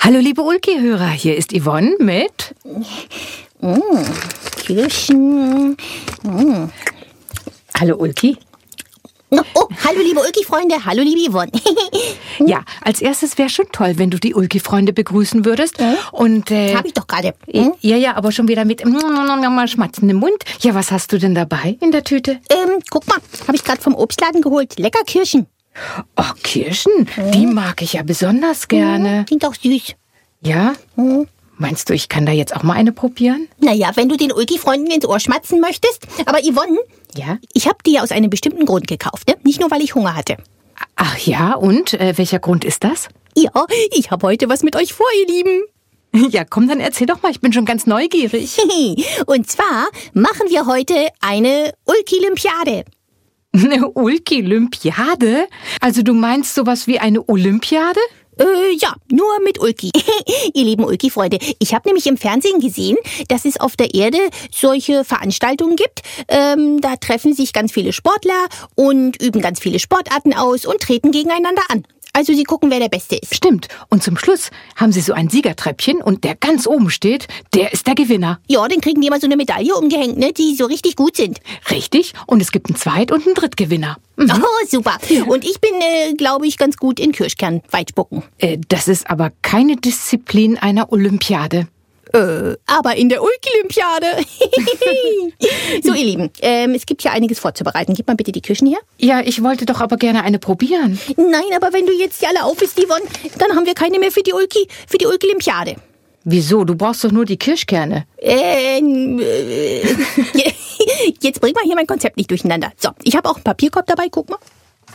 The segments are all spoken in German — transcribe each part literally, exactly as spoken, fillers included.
Hallo liebe Ulki-Hörer, hier ist Yvonne mit... Mm, Kirschen. Mm. Hallo Ulki. Oh, oh, hallo liebe Ulki-Freunde, hallo liebe Yvonne. Ja, als erstes wäre schon toll, wenn du die Ulki-Freunde begrüßen würdest. Hm? Und äh, Hab ich doch gerade. Hm? Ja, ja, aber schon wieder mit schmatzendem Mund. Ja, was hast du denn dabei in der Tüte? Ähm, guck mal, habe ich gerade vom Obstladen geholt. Lecker Kirschen. Oh, Kirschen, hm? Die mag ich ja besonders gerne. Hm, klingt auch süß. Ja? Hm? Meinst du, ich kann da jetzt auch mal eine probieren? Naja, wenn du den Ulki-Freunden ins Ohr schmatzen möchtest. Aber Yvonne, ja? Ich habe die ja aus einem bestimmten Grund gekauft, ne? Nicht nur, weil ich Hunger hatte. Ach ja, und äh, welcher Grund ist das? Ja, ich habe heute was mit euch vor, ihr Lieben. Ja, komm, dann erzähl doch mal, ich bin schon ganz neugierig. Und zwar machen wir heute eine Ulki-Lympiade. Eine Ulki-Lympiade? Also du meinst sowas wie eine Olympiade? Äh, ja, nur mit Ulki. Ihr lieben Ulki-Freunde, ich habe nämlich im Fernsehen gesehen, dass es auf der Erde solche Veranstaltungen gibt. Ähm, da treffen sich ganz viele Sportler und üben ganz viele Sportarten aus und treten gegeneinander an. Also sie gucken, wer der Beste ist. Stimmt. Und zum Schluss haben sie so ein Siegertreppchen und der ganz oben steht, der ist der Gewinner. Ja, dann kriegen die immer so eine Medaille umgehängt, ne, die so richtig gut sind. Richtig. Und es gibt einen Zweit- und einen Drittgewinner. Mhm. Oh, super. Und ich bin, äh, glaube ich, ganz gut in Kirschkern weitspucken. Äh, das ist aber keine Disziplin einer Olympiade. Äh, aber in der Ulki-Lympiade. So, ihr Lieben, ähm, es gibt hier einiges vorzubereiten. Gib mal bitte die Kirschen her. Ja, ich wollte doch aber gerne eine probieren. Nein, aber wenn du jetzt die alle auf isst, Yvonne, dann haben wir keine mehr für die Ulki, für die Ulki-Lympiade. Wieso? Du brauchst doch nur die Kirschkerne. Ähm, äh, jetzt bring mal hier mein Konzept nicht durcheinander. So, ich habe auch einen Papierkorb dabei, guck mal.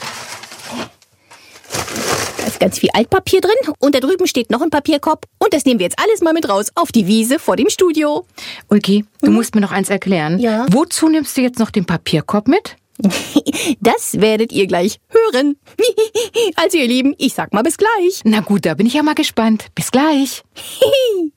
Da ist ganz viel Altpapier drin und da drüben steht noch ein Papierkorb. Und das nehmen wir jetzt alles mal mit raus auf die Wiese vor dem Studio. Ulki, du hm? musst mir noch eins erklären. Ja? Wozu nimmst du jetzt noch den Papierkorb mit? Das werdet ihr gleich hören. Also ihr Lieben, ich sag mal bis gleich. Na gut, da bin ich ja mal gespannt. Bis gleich.